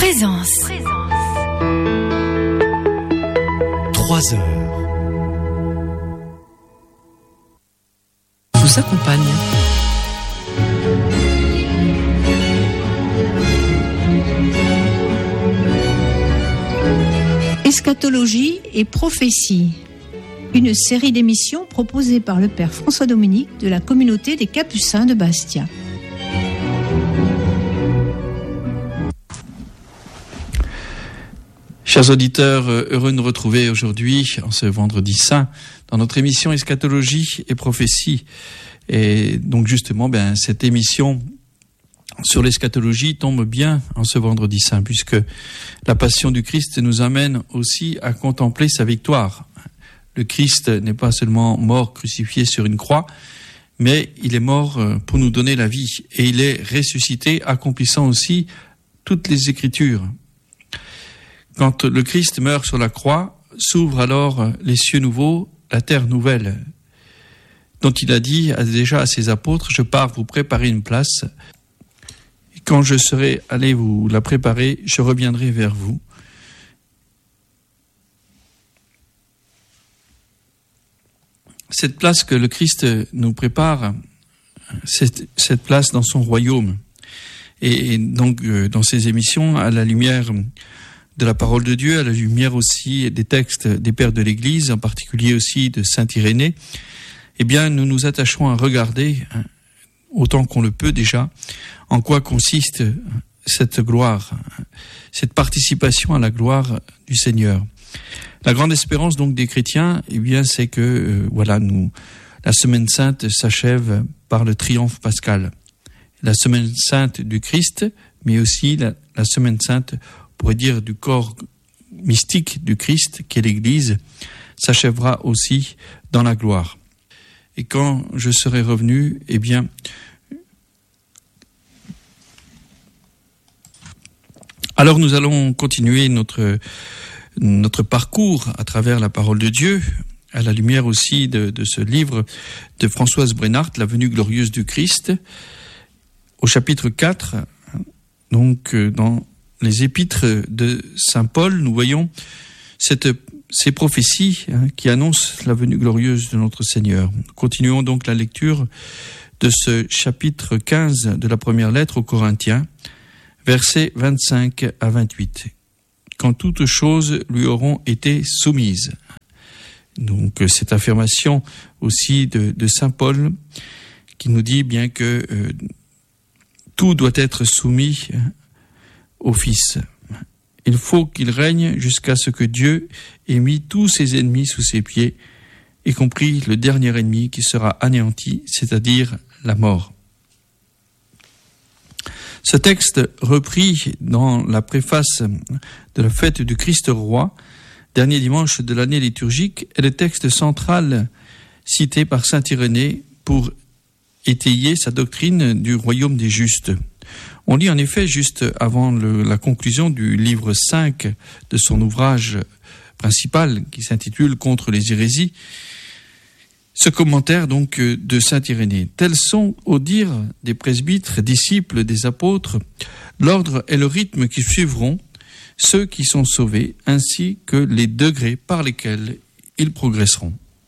Présence. 3 heures. Vous accompagne. Eschatologie et prophétie. Une série d'émissions proposée par le Père François Dominique de la communauté des Capucins de Bastia. Chers auditeurs, heureux de nous retrouver aujourd'hui, en ce vendredi saint, dans notre émission Eschatologie et prophétie. Et donc justement, cette émission sur l'eschatologie tombe bien en ce vendredi saint, puisque la passion du Christ nous amène aussi à contempler sa victoire. Le Christ n'est pas seulement mort crucifié sur une croix, mais il est mort pour nous donner la vie, et il est ressuscité, accomplissant aussi toutes les Écritures. Quand le Christ meurt sur la croix, s'ouvrent alors les cieux nouveaux, la terre nouvelle, dont il a dit déjà à ses apôtres, je pars vous préparer une place, et quand je serai allé vous la préparer, je reviendrai vers vous. Cette place que le Christ nous prépare, c'est cette place dans son royaume. Et donc, dans ces émissions, à la lumière de la parole de Dieu, à la lumière aussi des textes des pères de l'Église, en particulier aussi de saint Irénée, eh bien, nous nous attachons à regarder, autant qu'on le peut déjà, en quoi consiste cette gloire, cette participation à la gloire du Seigneur. La grande espérance donc des chrétiens, eh bien, c'est que la semaine sainte s'achève par le triomphe pascal. La semaine sainte du Christ, mais aussi la semaine sainte, on pourrait dire, du corps mystique du Christ, qui est l'Église, s'achèvera aussi dans la gloire. Et quand je serai revenu, eh bien, alors nous allons continuer notre parcours à travers la parole de Dieu, à la lumière aussi de ce livre de Françoise Brenhardt, La venue glorieuse du Christ, au chapitre 4, donc dans les épîtres de saint Paul, nous voyons ces prophéties qui annoncent la venue glorieuse de notre Seigneur. Continuons donc la lecture de ce chapitre 15 de la première lettre aux Corinthiens, versets 25 à 28. Quand toutes choses lui auront été soumises. Donc cette affirmation aussi de saint Paul qui nous dit bien que tout doit être soumis au Fils. Il faut qu'il règne jusqu'à ce que Dieu ait mis tous ses ennemis sous ses pieds, y compris le dernier ennemi qui sera anéanti, c'est-à-dire la mort. Ce texte, repris dans la préface de la fête du Christ roi, dernier dimanche de l'année liturgique, est le texte central cité par saint Irénée pour étayer sa doctrine du royaume des justes. On lit en effet, juste avant la conclusion du livre 5 de son ouvrage principal, qui s'intitule « Contre les hérésies », ce commentaire donc de saint Irénée. Tels sont, au dire des presbytres, disciples des apôtres, l'ordre et le rythme qui suivront ceux qui sont sauvés, ainsi que les degrés par lesquels ils progresseront.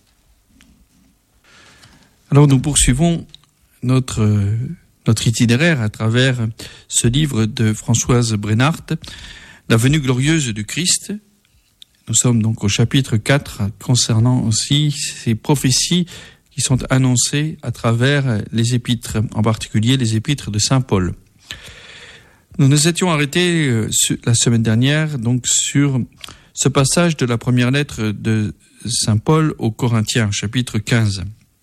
Alors nous poursuivons notre itinéraire à travers ce livre de Françoise Brenhardt, La venue glorieuse du Christ. Nous sommes donc au chapitre 4 concernant aussi ces prophéties qui sont annoncées à travers les épîtres, en particulier les épîtres de saint Paul. Nous nous étions arrêtés la semaine dernière donc sur ce passage de la première lettre de saint Paul aux Corinthiens, chapitre 15.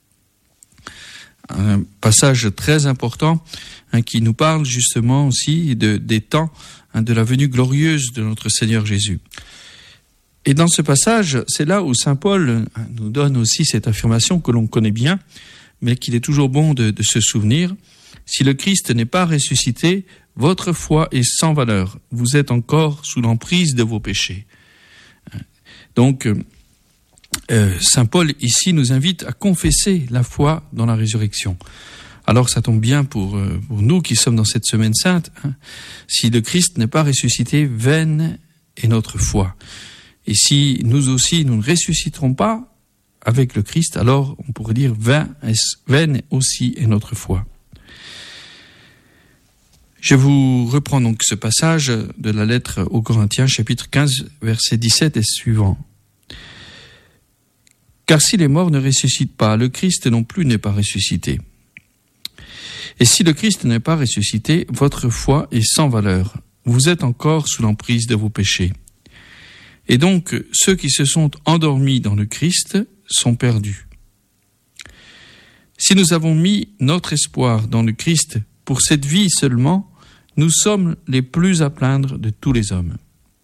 Un passage très important qui nous parle justement aussi des temps de la venue glorieuse de notre Seigneur Jésus. Et dans ce passage, c'est là où saint Paul nous donne aussi cette affirmation que l'on connaît bien, mais qu'il est toujours bon de se souvenir. Si le Christ n'est pas ressuscité, votre foi est sans valeur. Vous êtes encore sous l'emprise de vos péchés. Donc, saint Paul ici nous invite à confesser la foi dans la résurrection. Alors ça tombe bien pour nous qui sommes dans cette semaine sainte. Si le Christ n'est pas ressuscité, vaine est notre foi. Et si nous aussi, nous ne ressusciterons pas avec le Christ, alors on pourrait dire vaine aussi est notre foi. Je vous reprends donc ce passage de la lettre aux Corinthiens, chapitre 15, versets 17 et suivants. Car si les morts ne ressuscitent pas, le Christ non plus n'est pas ressuscité. Et si le Christ n'est pas ressuscité, votre foi est sans valeur. Vous êtes encore sous l'emprise de vos péchés. Et donc, ceux qui se sont endormis dans le Christ sont perdus. Si nous avons mis notre espoir dans le Christ pour cette vie seulement, nous sommes les plus à plaindre de tous les hommes.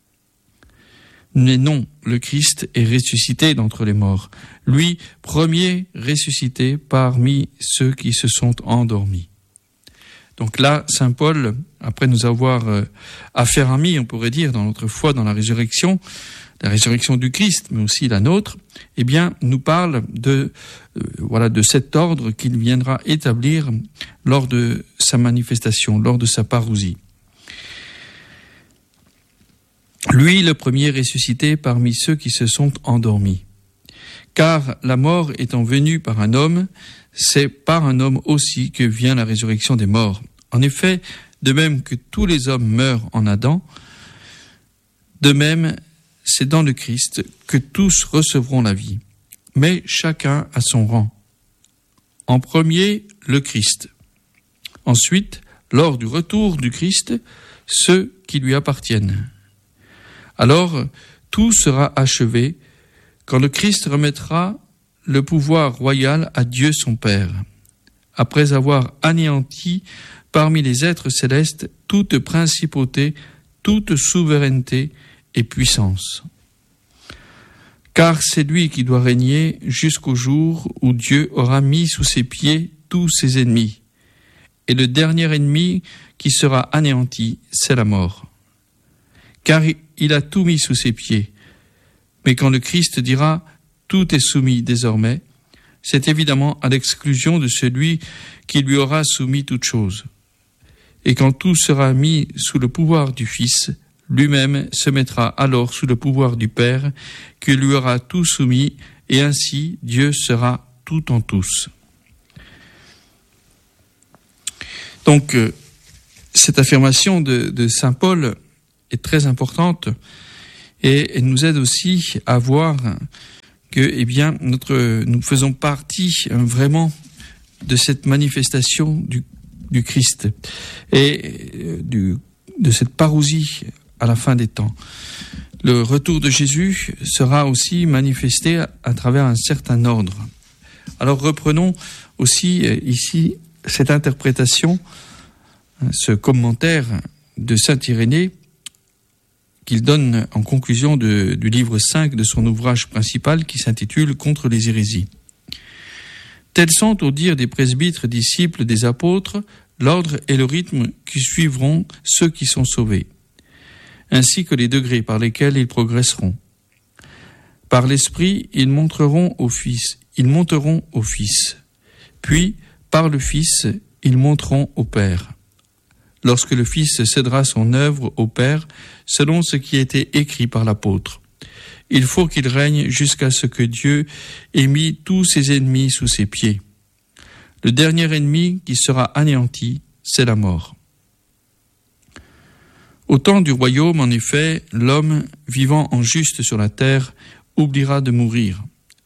Mais non, le Christ est ressuscité d'entre les morts, lui, premier ressuscité parmi ceux qui se sont endormis. Donc là, saint Paul, après nous avoir affermis, on pourrait dire, dans notre foi, dans la résurrection du Christ, mais aussi la nôtre, eh bien, nous parle de cet ordre qu'il viendra établir lors de sa manifestation, lors de sa parousie. Lui, le premier ressuscité parmi ceux qui se sont endormis. Car la mort étant venue par un homme, c'est par un homme aussi que vient la résurrection des morts. En effet, de même que tous les hommes meurent en Adam, de même, c'est dans le Christ que tous recevront la vie, mais chacun à son rang. En premier, le Christ. Ensuite, lors du retour du Christ, ceux qui lui appartiennent. Alors, tout sera achevé quand le Christ remettra le pouvoir royal à Dieu son Père, après avoir anéanti parmi les êtres célestes toute principauté, toute souveraineté et puissance. Car c'est lui qui doit régner jusqu'au jour où Dieu aura mis sous ses pieds tous ses ennemis. Et le dernier ennemi qui sera anéanti, c'est la mort. Car il a tout mis sous ses pieds. Mais quand le Christ dira « tout est soumis désormais », c'est évidemment à l'exclusion de celui qui lui aura soumis toutes choses. Et quand tout sera mis sous le pouvoir du Fils, lui-même se mettra alors sous le pouvoir du Père, qui lui aura tout soumis, et ainsi Dieu sera tout en tous. Donc, cette affirmation de saint Paul est très importante, et elle nous aide aussi à voir que, nous faisons partie vraiment de cette manifestation du Christ et de cette parousie à la fin des temps. Le retour de Jésus sera aussi manifesté à travers un certain ordre. Alors reprenons aussi ici cette interprétation, ce commentaire de saint Irénée qu'il donne en conclusion du livre 5 de son ouvrage principal qui s'intitule « Contre les hérésies ». Tels sont, au dire des presbytres disciples des apôtres, l'ordre et le rythme qui suivront ceux qui sont sauvés, ainsi que les degrés par lesquels ils progresseront. Par l'Esprit, ils monteront au Fils, puis, par le Fils, ils monteront au Père. Lorsque le Fils cédera son œuvre au Père, selon ce qui a été écrit par l'apôtre. Il faut qu'il règne jusqu'à ce que Dieu ait mis tous ses ennemis sous ses pieds. Le dernier ennemi qui sera anéanti, c'est la mort. Au temps du royaume, en effet, l'homme, vivant en juste sur la terre, oubliera de mourir.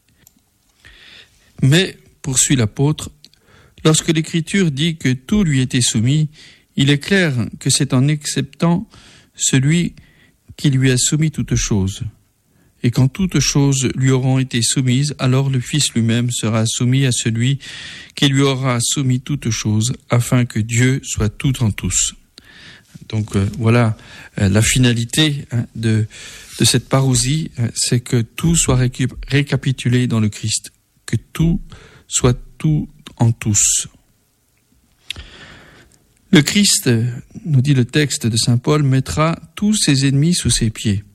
Mais, poursuit l'apôtre, lorsque l'Écriture dit que tout lui était soumis, il est clair que c'est en acceptant celui qui lui a soumis toutes choses. Et quand toutes choses lui auront été soumises, alors le Fils lui-même sera soumis à celui qui lui aura soumis toutes choses, afin que Dieu soit tout en tous. Donc voilà la finalité de cette parousie, c'est que tout soit récapitulé dans le Christ, que tout soit tout en tous. Le Christ, nous dit le texte de saint Paul, mettra tous ses ennemis sous ses pieds.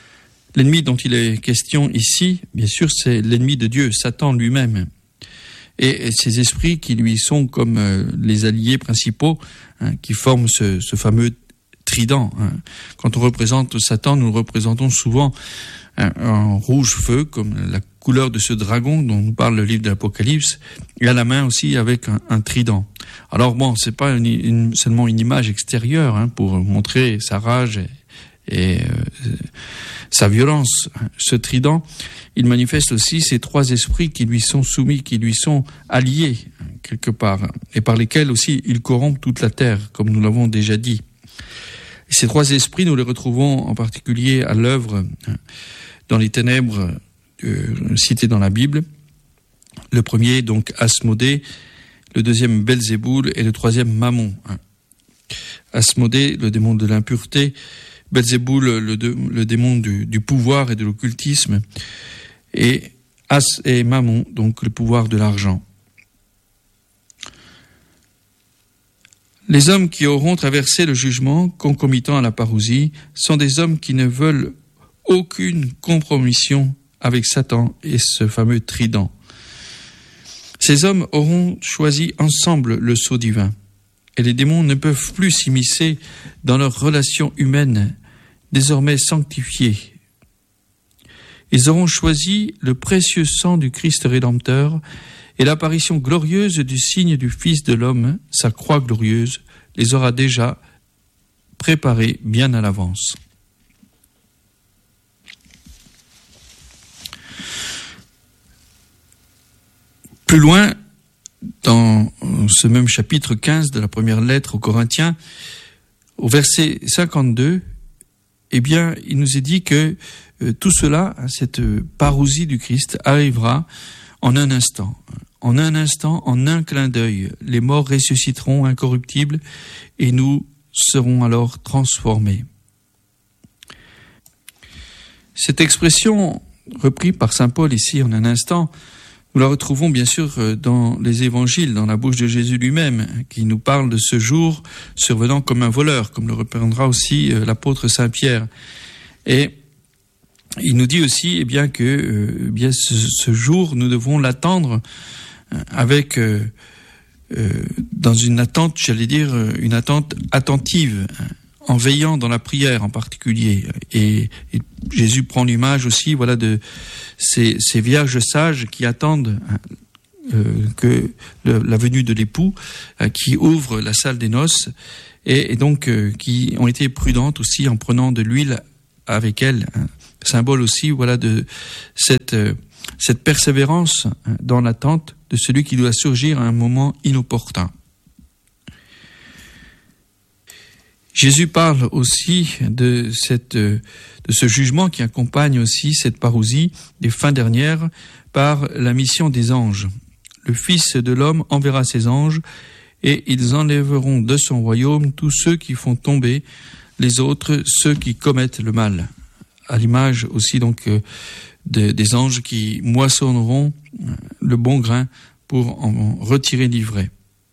L'ennemi dont il est question ici, bien sûr, c'est l'ennemi de Dieu, Satan lui-même. et ces esprits qui lui sont comme les alliés principaux, qui forment ce fameux trident. Quand on représente Satan, nous le représentons souvent en rouge feu, comme la couleur de ce dragon dont nous parle le livre de l'Apocalypse, et à la main aussi avec un trident. Alors bon, c'est pas seulement une image extérieure pour montrer sa rage et sa violence. Ce trident, il manifeste aussi ces trois esprits qui lui sont soumis, qui lui sont alliés quelque part, et par lesquels aussi il corrompt toute la terre, comme nous l'avons déjà dit. Et ces trois esprits, nous les retrouvons en particulier à l'œuvre dans les ténèbres cités dans la Bible. Le premier, donc, Asmodée, le deuxième, Belzéboul, et le troisième, Mammon. Asmodée, le démon de l'impureté, Belzéboul, le démon du pouvoir et de l'occultisme, et Mammon, donc le pouvoir de l'argent. Les hommes qui auront traversé le jugement concomitant à la parousie sont des hommes qui ne veulent aucune compromission avec Satan et ce fameux trident. Ces hommes auront choisi ensemble le sceau divin, et les démons ne peuvent plus s'immiscer dans leurs relations humaines, désormais sanctifiées. Ils auront choisi le précieux sang du Christ Rédempteur et l'apparition glorieuse du signe du Fils de l'homme, sa croix glorieuse, les aura déjà préparés bien à l'avance. Plus loin, dans ce même chapitre 15 de la première lettre aux Corinthiens, au verset 52, eh bien, il nous est dit que tout cela, cette parousie du Christ, arrivera en un instant. En un instant, en un clin d'œil, les morts ressusciteront incorruptibles et nous serons alors transformés. Cette expression, reprise par saint Paul ici en un instant, nous la retrouvons bien sûr dans les évangiles, dans la bouche de Jésus lui-même, qui nous parle de ce jour survenant comme un voleur, comme le reprendra aussi l'apôtre Saint Pierre. Et il nous dit aussi bien que bien ce jour, nous devons l'attendre avec, dans une attente, j'allais dire, une attente attentive, en veillant dans la prière en particulier. Et Jésus prend l'image aussi, voilà, de ces vierges sages qui attendent que la venue de l'époux, qui ouvre la salle des noces, et donc qui ont été prudentes aussi en prenant de l'huile avec elles, symbole aussi, voilà, de cette persévérance dans l'attente de celui qui doit surgir à un moment inopportun. Jésus parle aussi de ce jugement qui accompagne aussi cette parousie des fins dernières par la mission des anges. Le Fils de l'homme enverra ses anges et ils enlèveront de son royaume tous ceux qui font tomber les autres, ceux qui commettent le mal. À l'image aussi donc des anges qui moissonneront le bon grain pour en retirer l'ivraie.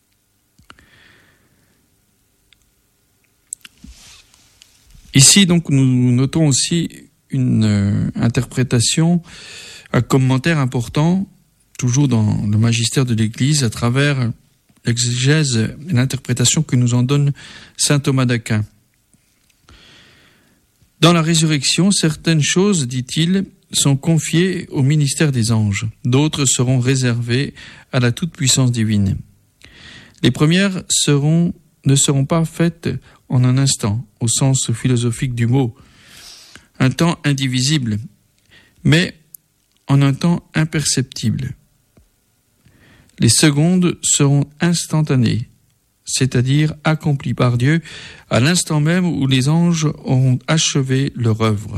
Ici, donc, nous notons aussi une interprétation, un commentaire important, toujours dans le magistère de l'Église, à travers l'exégèse et l'interprétation que nous en donne saint Thomas d'Aquin. Dans la résurrection, certaines choses, dit-il, sont confiées au ministère des anges, d'autres seront réservées à la toute-puissance divine. Les premières ne seront pas faites en un instant, au sens philosophique du mot, un temps indivisible, mais en un temps imperceptible. Les secondes seront instantanées, c'est-à-dire accomplies par Dieu à l'instant même où les anges auront achevé leur œuvre.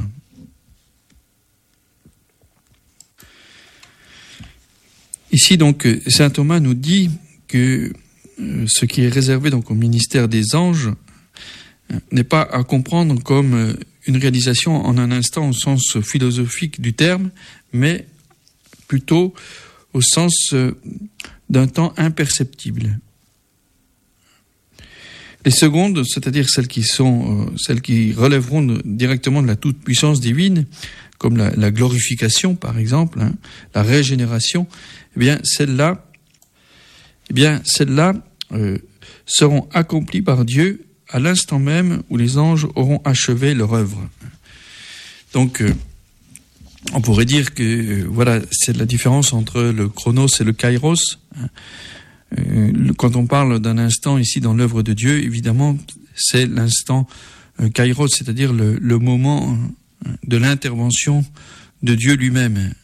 Ici donc, saint Thomas nous dit que ce qui est réservé donc au ministère des anges n'est pas à comprendre comme une réalisation en un instant au sens philosophique du terme, mais plutôt au sens d'un temps imperceptible. Les secondes, c'est-à-dire celles qui relèveront directement de la toute-puissance divine, comme la glorification par exemple, la régénération, eh bien celles-là bien, celles-là seront accomplies par Dieu à l'instant même où les anges auront achevé leur œuvre. Donc, on pourrait dire que voilà, c'est la différence entre le chronos et le kairos. Quand on parle d'un instant ici dans l'œuvre de Dieu, évidemment, c'est l'instant kairos, c'est-à-dire le moment de l'intervention de Dieu lui-même.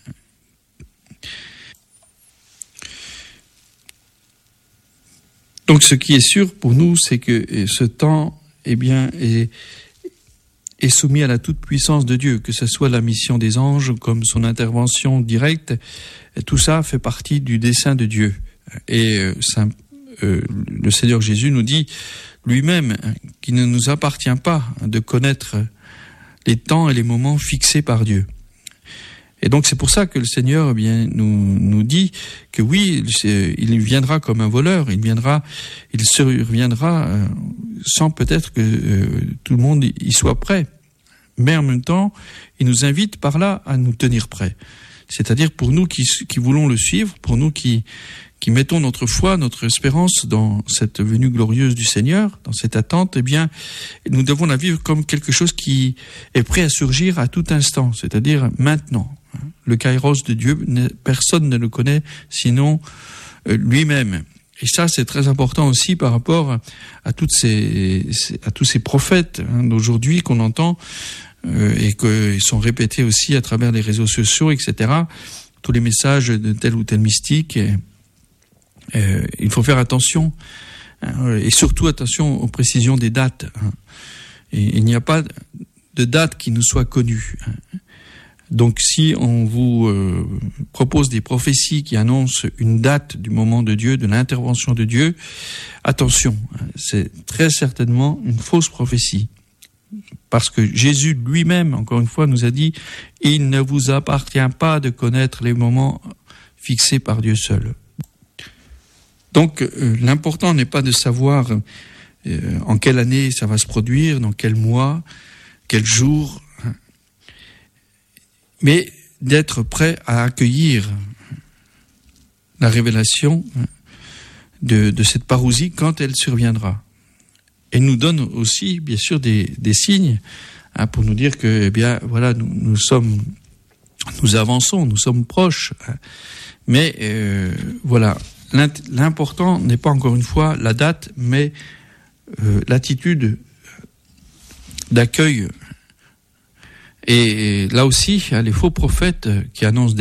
Donc, ce qui est sûr pour nous, c'est que ce temps, eh bien, est soumis à la toute-puissance de Dieu, que ce soit la mission des anges comme son intervention directe, tout ça fait partie du dessein de Dieu. Et le Seigneur Jésus nous dit lui-même qu'il ne nous appartient pas de connaître les temps et les moments fixés par Dieu. Et donc c'est pour ça que le Seigneur nous dit que oui, il viendra comme un voleur, il surviendra sans peut-être que tout le monde y soit prêt. Mais en même temps, il nous invite par là à nous tenir prêts. C'est-à-dire pour nous qui voulons le suivre, pour nous qui mettons notre foi, notre espérance dans cette venue glorieuse du Seigneur, dans cette attente, eh bien, nous devons la vivre comme quelque chose qui est prêt à surgir à tout instant, c'est-à-dire maintenant. Le kairos de Dieu, personne ne le connaît sinon lui-même. Et ça, c'est très important aussi par rapport à tous ces prophètes d'aujourd'hui qu'on entend et qu'ils sont répétés aussi à travers les réseaux sociaux, etc. Tous les messages de tel ou tel mystique. Il faut faire attention, et surtout attention aux précisions des dates. Et il n'y a pas de date qui nous soit connue. Donc si on vous propose des prophéties qui annoncent une date du moment de Dieu, de l'intervention de Dieu, attention, c'est très certainement une fausse prophétie. Parce que Jésus lui-même, encore une fois, nous a dit « Il ne vous appartient pas de connaître les moments fixés par Dieu seul ». Donc l'important n'est pas de savoir en quelle année ça va se produire, dans quel mois, quel jour, mais d'être prêt à accueillir la révélation de cette parousie quand elle surviendra. Et nous donne aussi, bien sûr, des signes pour nous dire que, eh bien, voilà, nous avançons, nous sommes proches. Mais voilà, l'important n'est pas encore une fois la date, mais l'attitude d'accueil. Et là aussi, les faux prophètes qui annoncent